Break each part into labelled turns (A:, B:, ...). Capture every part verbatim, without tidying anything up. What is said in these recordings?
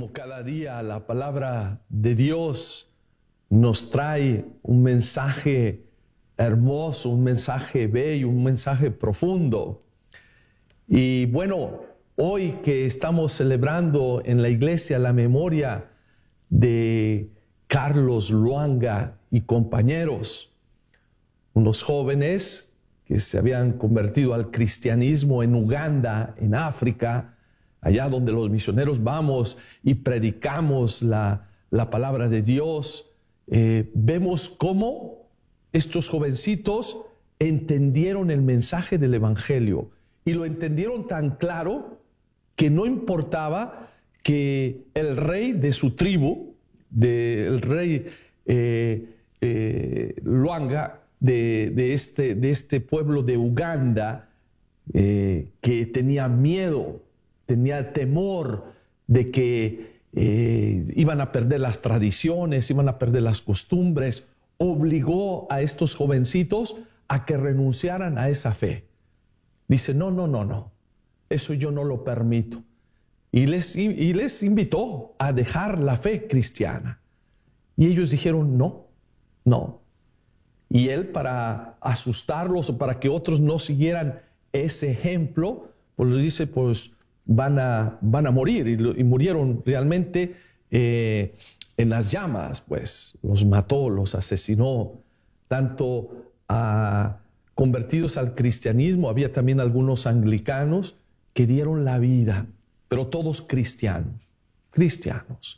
A: como cada día la palabra de Dios nos trae un mensaje hermoso, un mensaje bello, un mensaje profundo. Y bueno, hoy que estamos celebrando en la iglesia la memoria de Carlos Lwanga y compañeros, unos jóvenes que se habían convertido al cristianismo en Uganda, en África, allá donde los misioneros vamos y predicamos la, la palabra de Dios. Eh, vemos cómo estos jovencitos entendieron el mensaje del Evangelio y lo entendieron tan claro que no importaba que el rey de su tribu, de, el rey eh, eh, Lwanga, de, de, este, de este pueblo de Uganda, eh, que tenía miedo, tenía temor de que eh, iban a perder las tradiciones, iban a perder las costumbres, obligó a estos jovencitos a que renunciaran a esa fe. Dice, no, no, no, no, eso yo no lo permito. Y les, y les invitó a dejar la fe cristiana. Y ellos dijeron, no, no. Y él, para asustarlos o para que otros no siguieran ese ejemplo, pues les dice, pues van a, van a morir. Y, y murieron realmente eh, en las llamas, pues los mató, los asesinó, tanto a convertidos al cristianismo. Había también algunos anglicanos que dieron la vida, pero todos cristianos, cristianos.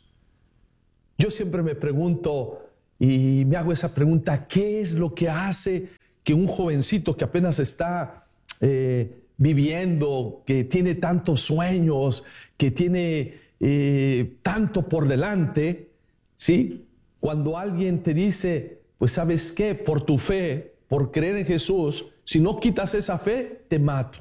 A: Yo siempre me pregunto y me hago esa pregunta, ¿qué es lo que hace que un jovencito que apenas está eh, viviendo, que tiene tantos sueños, que tiene eh, tanto por delante, ¿sí? Cuando alguien te dice, pues ¿sabes qué? Por tu fe, por creer en Jesús, si no quitas esa fe, te mato.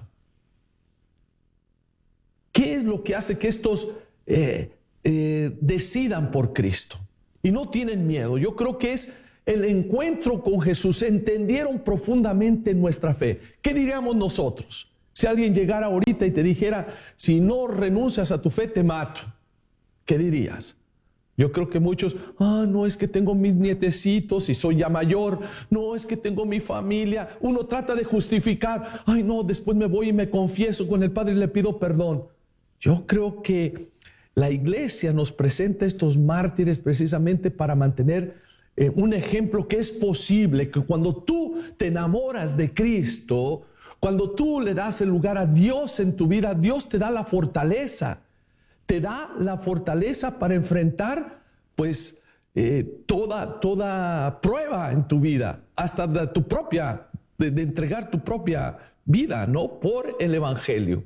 A: ¿Qué es lo que hace que estos eh, eh, decidan por Cristo y no tienen miedo? Yo creo que es el encuentro con Jesús. Entendieron profundamente nuestra fe. ¿Qué diríamos nosotros? Si alguien llegara ahorita y te dijera, si no renuncias a tu fe, te mato, ¿qué dirías? Yo creo que muchos, ah, no, es que tengo mis nietecitos y soy ya mayor, no, es que tengo mi familia. Uno trata de justificar, ay, no, después me voy y me confieso con el Padre y le pido perdón. Yo creo que la iglesia nos presenta estos mártires precisamente para mantener eh, un ejemplo que es posible, que cuando tú te enamoras de Cristo, cuando tú le das el lugar a Dios en tu vida, Dios te da la fortaleza, te da la fortaleza para enfrentar pues eh, toda, toda prueba en tu vida, hasta de tu propia, de, de entregar tu propia vida, ¿no? Por el Evangelio.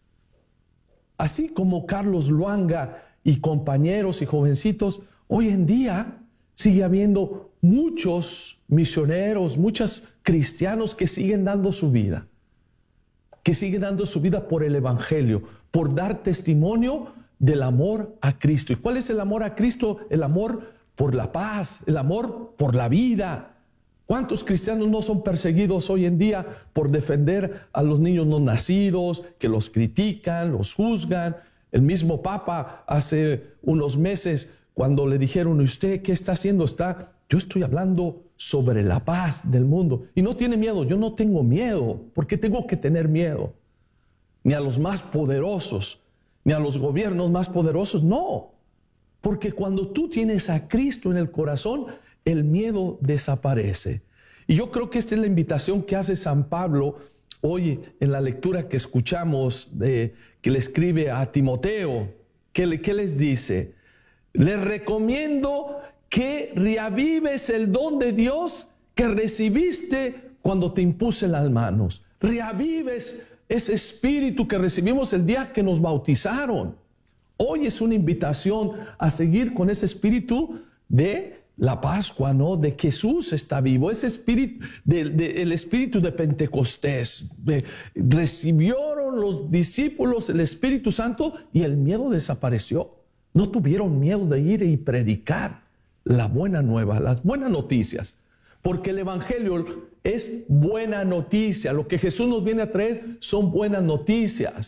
A: Así como Carlos Lwanga y compañeros y jovencitos, hoy en día sigue habiendo muchos misioneros, muchos cristianos que siguen dando su vida, que siguen dando su vida por el Evangelio, por dar testimonio del amor a Cristo. ¿Y cuál es el amor a Cristo? El amor por la paz, el amor por la vida. ¿Cuántos cristianos no son perseguidos hoy en día por defender a los niños no nacidos, que los critican, los juzgan? El mismo Papa hace unos meses, cuando le dijeron, ¿usted qué está haciendo? Está, yo estoy hablando sobre la paz del mundo. Y no tiene miedo. Yo no tengo miedo. ¿Por qué tengo que tener miedo? Ni a los más poderosos, ni a los gobiernos más poderosos. No. Porque cuando tú tienes a Cristo en el corazón, el miedo desaparece. Y yo creo que esta es la invitación que hace San Pablo hoy en la lectura que escuchamos, eh, que le escribe a Timoteo. ¿Qué, le, qué les dice? Les recomiendo que reavives el don de Dios que recibiste cuando te impuse las manos. Reavives ese espíritu que recibimos el día que nos bautizaron. Hoy es una invitación a seguir con ese espíritu de la Pascua, ¿no? De que Jesús está vivo, ese espíritu, de, de, el espíritu de Pentecostés. De, recibieron los discípulos el Espíritu Santo y el miedo desapareció. No tuvieron miedo de ir y predicar la buena nueva, las buenas noticias. Porque el Evangelio es buena noticia. Lo que Jesús nos viene a traer son buenas noticias.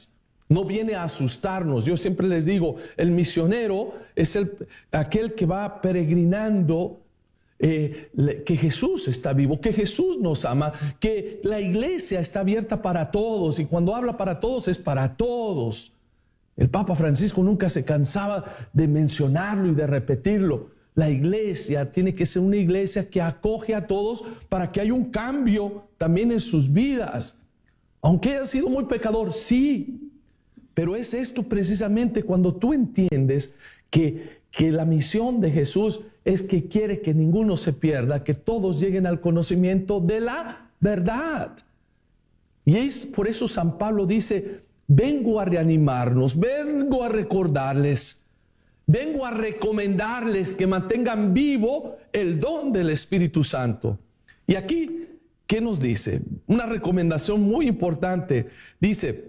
A: No viene a asustarnos. Yo siempre les digo, el misionero es el, aquel que va peregrinando, eh, que Jesús está vivo, que Jesús nos ama, que la iglesia está abierta para todos, y cuando habla para todos es para todos. El Papa Francisco nunca se cansaba de mencionarlo y de repetirlo. La iglesia tiene que ser una iglesia que acoge a todos para que haya un cambio también en sus vidas. Aunque haya sido muy pecador, sí. Pero es esto precisamente cuando tú entiendes que, que la misión de Jesús es que quiere que ninguno se pierda, que todos lleguen al conocimiento de la verdad. Y es por eso San Pablo dice, vengo a reanimarnos, vengo a recordarles, vengo a recomendarles que mantengan vivo el don del Espíritu Santo. Y aquí, ¿qué nos dice? Una recomendación muy importante. Dice,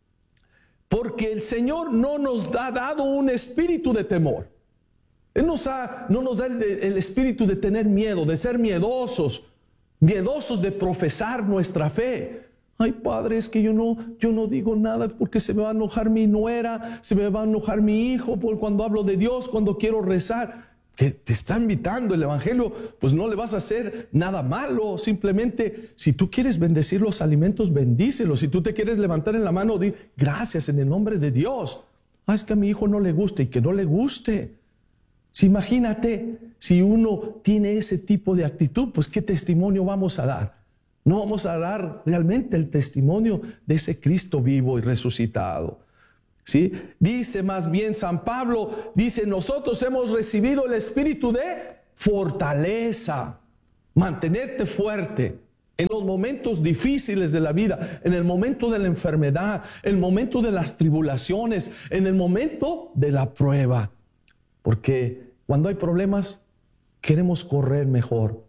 A: porque el Señor no nos ha dado un espíritu de temor. Él nos ha, no nos da el, el espíritu de tener miedo, de ser miedosos, miedosos de profesar nuestra fe. Ay, padre, es que yo no, yo no digo nada porque se me va a enojar mi nuera, se me va a enojar mi hijo por cuando hablo de Dios, cuando quiero rezar. Que te está invitando el Evangelio, pues no le vas a hacer nada malo. Simplemente, si tú quieres bendecir los alimentos, bendícelos. Si tú te quieres levantar en la mano, di gracias en el nombre de Dios. Ah, es que a mi hijo no le guste, y que no le guste. Si imagínate, si uno tiene ese tipo de actitud, pues ¿qué testimonio vamos a dar? No vamos a dar realmente el testimonio de ese Cristo vivo y resucitado. ¿Sí? Dice más bien San Pablo, dice, nosotros hemos recibido el espíritu de fortaleza, mantenerte fuerte en los momentos difíciles de la vida, en el momento de la enfermedad, en el momento de las tribulaciones, en el momento de la prueba. Porque cuando hay problemas, queremos correr mejor.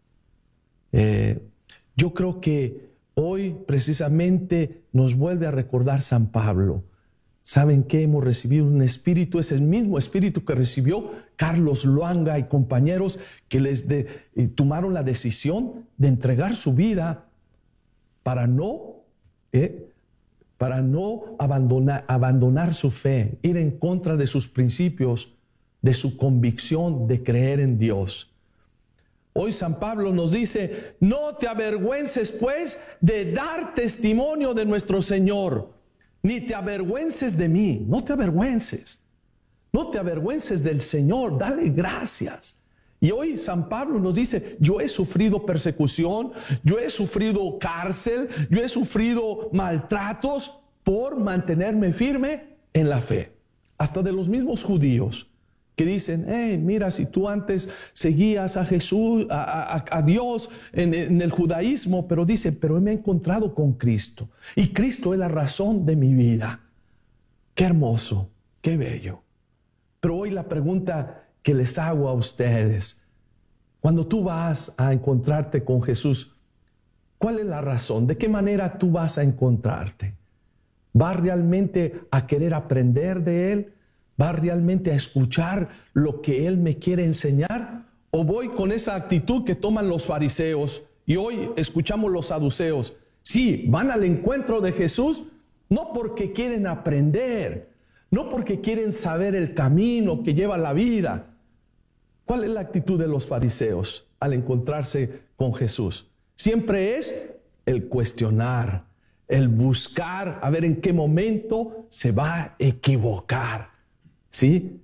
A: Eh, yo creo que hoy precisamente nos vuelve a recordar San Pablo. ¿Saben qué? Hemos recibido un espíritu, es el mismo espíritu que recibió Carlos Luanga y compañeros que les de, eh, tomaron la decisión de entregar su vida para no, eh, para no abandonar, abandonar su fe, ir en contra de sus principios, de su convicción de creer en Dios. Hoy San Pablo nos dice, no te avergüences pues de dar testimonio de nuestro Señor, ni te avergüences de mí, no te avergüences, no te avergüences del Señor, dale gracias. Y hoy San Pablo nos dice, yo he sufrido persecución, yo he sufrido cárcel, yo he sufrido maltratos por mantenerme firme en la fe. Hasta de los mismos judíos que dicen, hey, mira, si tú antes seguías a Jesús, a, a, a Dios en, en el judaísmo, pero dice, pero me he encontrado con Cristo y Cristo es la razón de mi vida. Qué hermoso, qué bello. Pero hoy la pregunta que les hago a ustedes, cuando tú vas a encontrarte con Jesús, ¿cuál es la razón? ¿De qué manera tú vas a encontrarte? ¿Vas realmente a querer aprender de Él? ¿Va realmente a escuchar lo que Él me quiere enseñar? ¿O voy con esa actitud que toman los fariseos y hoy escuchamos los saduceos? Sí, van al encuentro de Jesús no porque quieren aprender, no porque quieren saber el camino que lleva la vida. ¿Cuál es la actitud de los fariseos al encontrarse con Jesús? Siempre es el cuestionar, el buscar a ver en qué momento se va a equivocar. ¿Sí?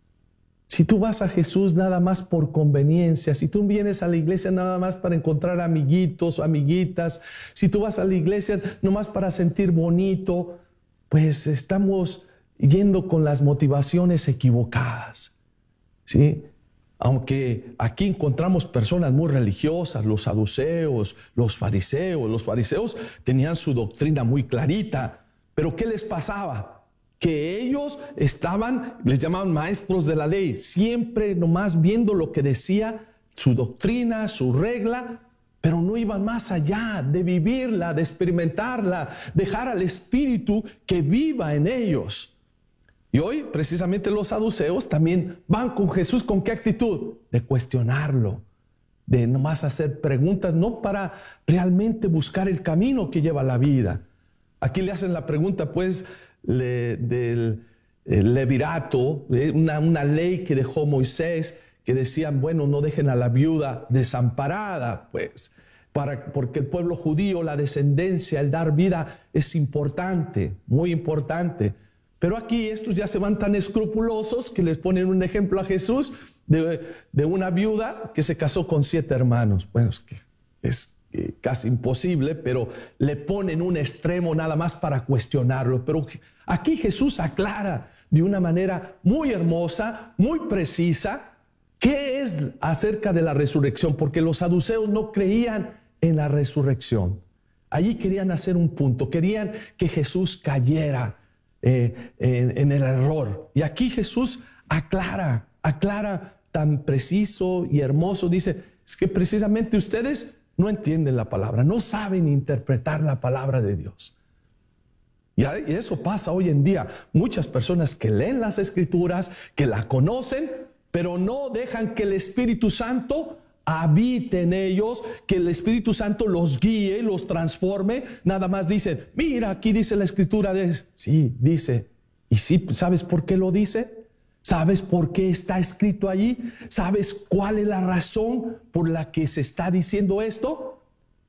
A: Si tú vas a Jesús nada más por conveniencia, si tú vienes a la iglesia nada más para encontrar amiguitos o amiguitas, si tú vas a la iglesia nomás para sentir bonito, pues estamos yendo con las motivaciones equivocadas. ¿Sí? Aunque aquí encontramos personas muy religiosas, los saduceos, los fariseos. Los fariseos tenían su doctrina muy clarita, pero ¿qué les pasaba? Que ellos estaban, les llamaban maestros de la ley, siempre nomás viendo lo que decía su doctrina, su regla, pero no iban más allá de vivirla, de experimentarla, dejar al Espíritu que viva en ellos. Y hoy, precisamente los saduceos también van con Jesús, ¿con qué actitud? De cuestionarlo, de nomás hacer preguntas, no para realmente buscar el camino que lleva la vida. Aquí le hacen la pregunta, pues, le, del el levirato, eh, una, una ley que dejó Moisés, que decían, bueno, no dejen a la viuda desamparada, pues, para, porque el pueblo judío, la descendencia, el dar vida es importante, muy importante. Pero aquí estos ya se van tan escrupulosos que les ponen un ejemplo a Jesús de, de una viuda que se casó con siete hermanos. Bueno, es, que es eh, casi imposible, pero le ponen un extremo nada más para cuestionarlo. Pero aquí Jesús aclara de una manera muy hermosa, muy precisa, qué es acerca de la resurrección, porque los saduceos no creían en la resurrección. Allí querían hacer un punto, querían que Jesús cayera Eh, en, en el error. Y aquí Jesús aclara, aclara tan preciso y hermoso. Dice, es que precisamente ustedes no entienden la palabra, no saben interpretar la palabra de Dios. Y eso pasa hoy en día. Muchas personas que leen las Escrituras, que la conocen, pero no dejan que el Espíritu Santo habite en ellos, que el Espíritu Santo los guíe, los transforme. Nada más dicen, mira, aquí dice la Escritura de... Sí, dice. ¿Y sí, sabes por qué lo dice? ¿Sabes por qué está escrito allí? ¿Sabes cuál es la razón por la que se está diciendo esto?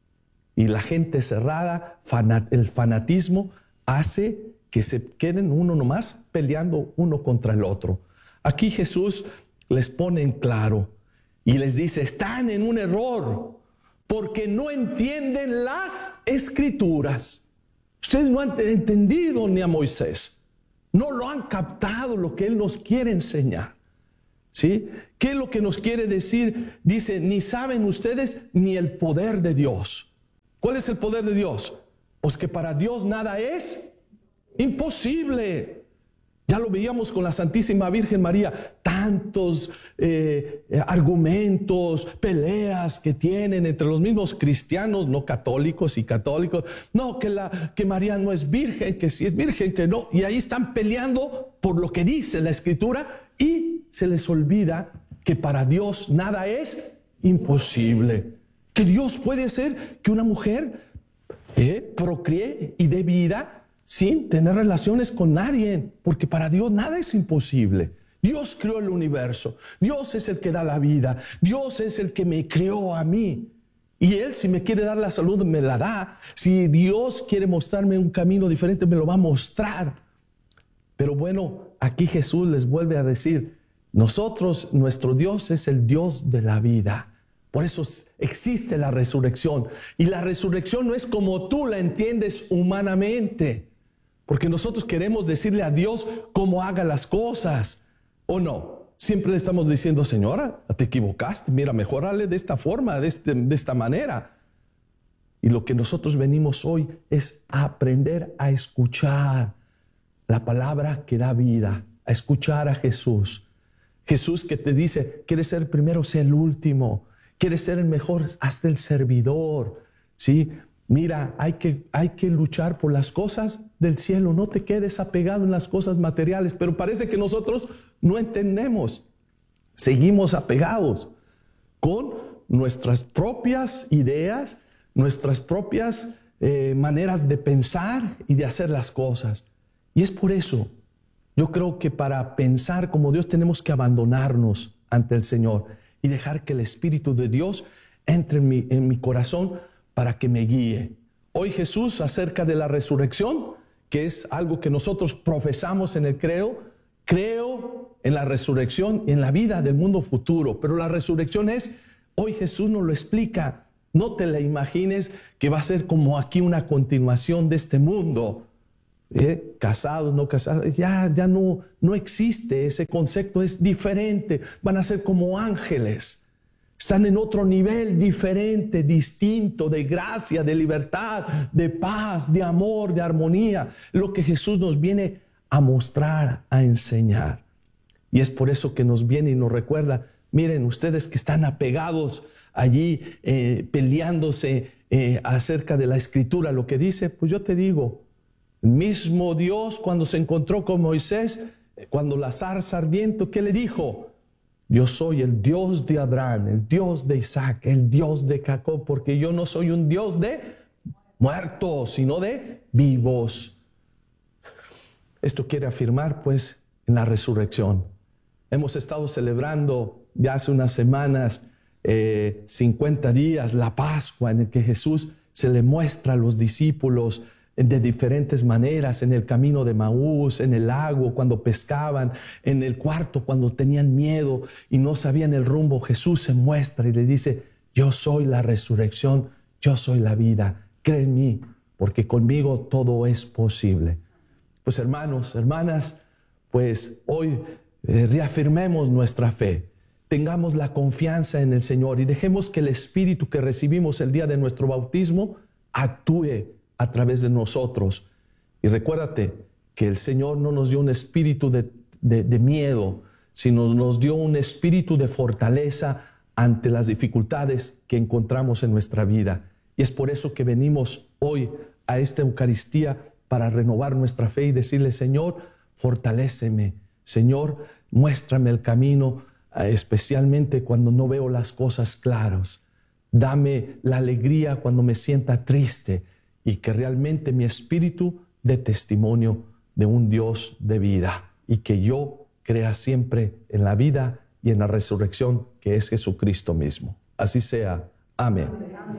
A: Y la gente cerrada, fanat, el fanatismo, hace que se queden uno nomás peleando uno contra el otro. Aquí Jesús les pone en claro y les dice, están en un error porque no entienden las Escrituras. Ustedes no han entendido ni a Moisés. No lo han captado lo que Él nos quiere enseñar. ¿Sí? ¿Qué es lo que nos quiere decir? Dice, ni saben ustedes ni el poder de Dios. ¿Cuál es el poder de Dios? Pues que para Dios nada es imposible. Ya lo veíamos con la Santísima Virgen María, tantos eh, argumentos, peleas que tienen entre los mismos cristianos, no católicos y católicos. No, que, la, que María no es virgen, que si es virgen, que no. Y ahí están peleando por lo que dice la Escritura y se les olvida que para Dios nada es imposible. Que Dios puede hacer que una mujer eh, procree y dé vida sin tener relaciones con nadie, porque para Dios nada es imposible. Dios creó el universo, Dios es el que da la vida, Dios es el que me creó a mí. Y Él, si me quiere dar la salud, me la da. Si Dios quiere mostrarme un camino diferente, me lo va a mostrar. Pero bueno, aquí Jesús les vuelve a decir, nosotros, nuestro Dios es el Dios de la vida. Por eso existe la resurrección. Y la resurrección no es como tú la entiendes humanamente. Porque nosotros queremos decirle a Dios cómo haga las cosas, ¿o no? Siempre le estamos diciendo, Señora, te equivocaste, mira, mejórale de esta forma, de, este, de esta manera. Y lo que nosotros venimos hoy es a aprender a escuchar la palabra que da vida, a escuchar a Jesús. Jesús que te dice, ¿quieres ser el primero? Sé el último. ¿Quieres ser el mejor? Hazte el servidor, ¿sí? Mira, hay que, hay que luchar por las cosas del cielo. No te quedes apegado en las cosas materiales. Pero parece que nosotros no entendemos. Seguimos apegados con nuestras propias ideas, nuestras propias eh, maneras de pensar y de hacer las cosas. Y es por eso, yo creo que para pensar como Dios tenemos que abandonarnos ante el Señor y dejar que el Espíritu de Dios entre en mi, en mi corazón para que me guíe. Hoy Jesús, acerca de la resurrección, que es algo que nosotros profesamos en el creo, creo en la resurrección, en la vida del mundo futuro, pero la resurrección es, hoy Jesús nos lo explica, no te la imagines que va a ser como aquí una continuación de este mundo, ¿eh? Casados, no casados, ya, ya no, no existe ese concepto, es diferente, van a ser como ángeles. Están en otro nivel diferente, distinto, de gracia, de libertad, de paz, de amor, de armonía. Lo que Jesús nos viene a mostrar, a enseñar. Y es por eso que nos viene y nos recuerda, miren, ustedes que están apegados allí, eh, peleándose eh, acerca de la Escritura, lo que dice, pues yo te digo, el mismo Dios cuando se encontró con Moisés, cuando la zarza ardiente, ¿qué le dijo? Yo soy el Dios de Abraham, el Dios de Isaac, el Dios de Jacob, porque yo no soy un Dios de muertos, sino de vivos. Esto quiere afirmar pues en la resurrección. Hemos estado celebrando ya hace unas semanas, eh, cincuenta días, la Pascua, en el que Jesús se le muestra a los discípulos de diferentes maneras, en el camino de Maús, en el lago cuando pescaban, en el cuarto cuando tenían miedo y no sabían el rumbo. Jesús se muestra y le dice: yo soy la resurrección, yo soy la vida, cree en mí, porque conmigo todo es posible. Pues hermanos, hermanas, pues hoy eh, reafirmemos nuestra fe, tengamos la confianza en el Señor y dejemos que el Espíritu que recibimos el día de nuestro bautismo actúe a través de nosotros. Y recuérdate que el Señor no nos dio un espíritu de, de, de miedo, sino nos dio un espíritu de fortaleza ante las dificultades que encontramos en nuestra vida. Y es por eso que venimos hoy a esta Eucaristía para renovar nuestra fe y decirle: Señor, fortaléceme. Señor, muéstrame el camino, especialmente cuando no veo las cosas claras. Dame la alegría cuando me sienta triste y que realmente mi espíritu dé testimonio de un Dios de vida y que yo crea siempre en la vida y en la resurrección que es Jesucristo mismo. Así sea. Amén.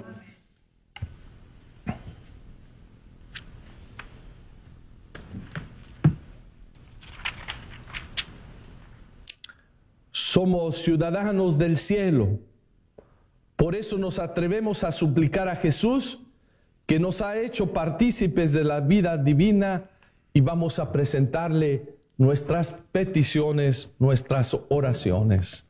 A: Somos ciudadanos del cielo. Por eso nos atrevemos a suplicar a Jesús, que nos ha hecho partícipes de la vida divina, y vamos a presentarle nuestras peticiones, nuestras oraciones.